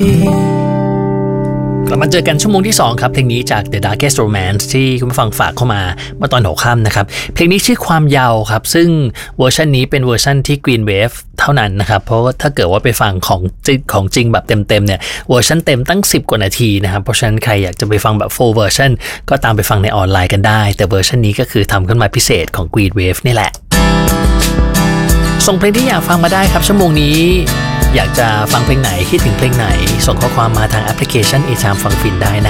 กลับมาเจอกันชั่วโมงที่2ครับเพลงนี้จาก The Darkest Romance ที่คุณผู้ฟังฝากเข้ามาเมื่อตอนหัวค่ำนะครับเพลงนี้ชื่อความเยาว์ครับซึ่งเวอร์ชันนี้เป็นเวอร์ชันที่ Green Wave เท่านั้นนะครับเพราะว่าถ้าเกิดว่าไปฟังของจริงแบบเต็มๆเนี่ยเวอร์ชันเต็มตั้ง10กว่านาทีนะครับเพราะฉะนั้นใครอยากจะไปฟังแบบ full version ก็ตามไปฟังในออนไลน์กันได้แต่เวอร์ชันนี้ก็คือทำขึ้นมาพิเศษของ Green Wave นี่แหละส่งเพลงที่อยากฟังมาได้ครับชั่วโมงนี้อยากจะฟังเพลงไหนคิดถึงเพลงไหนส่งข้อความมาทางแอปพลิเคชัน A Time ฟังฟินได้นะ